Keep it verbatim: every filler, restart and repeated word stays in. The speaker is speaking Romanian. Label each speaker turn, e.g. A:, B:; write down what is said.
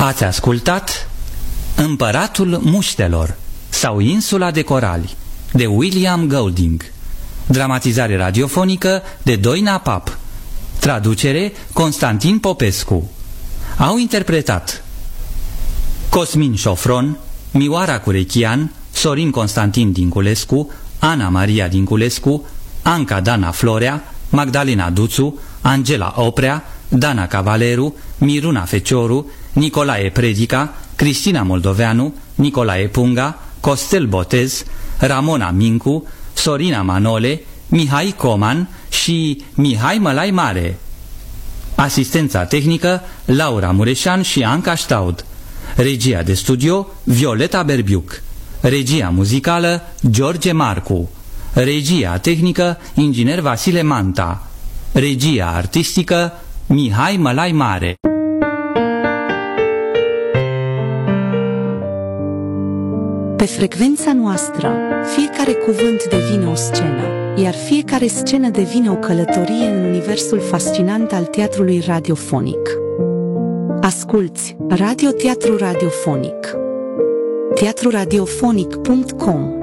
A: Ați ascultat Împăratul Muștelor sau Insula de Corali de William Golding, dramatizare radiofonică de Doina Pap, traducere Constantin Popescu. Au interpretat Cosmin Șofron, Mioara Curechian, Sorin Constantin Dinculescu, Ana Maria Dinculescu, Anca Dana Florea, Magdalena Duțu, Angela Oprea, Dana Cavaleru, Miruna Fecioru, Nicolae Predica, Cristina Moldoveanu, Nicolae Punga, Costel Botez, Ramona Mincu, Sorina Manole, Mihai Coman și Mihai Mălai Mare. Asistența tehnică Laura Mureșan și Anca Ștaud. Regia de studio Violeta Berbiuc. Regia muzicală George Marcu. Regia tehnică inginer Vasile Manta. Regia artistică Mihai Mălai Mare.
B: Pe frecvența noastră, fiecare cuvânt devine o scenă, iar fiecare scenă devine o călătorie în universul fascinant al teatrului radiofonic. Asculți Radio Teatru Radiofonic. teatru radiofonic punct com